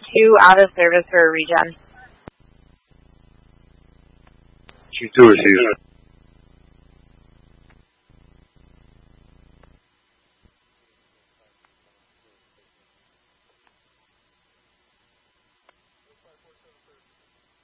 2 out of service for a regen. Q2 received.